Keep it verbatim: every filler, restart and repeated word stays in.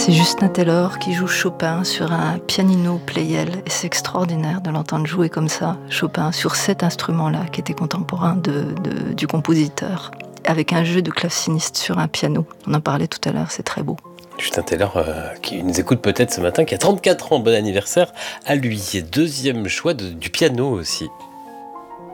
C'est Justin Taylor qui joue Chopin sur un pianino Pleyel et c'est extraordinaire de l'entendre jouer comme ça, Chopin, sur cet instrument-là qui était contemporain de, de, du compositeur, avec un jeu de claveciniste sur un piano. On en parlait tout à l'heure, c'est très beau. Justin Taylor, euh, qui nous écoute peut-être ce matin, qui a trente-quatre ans, bon anniversaire à lui. Deuxième choix de, du piano aussi.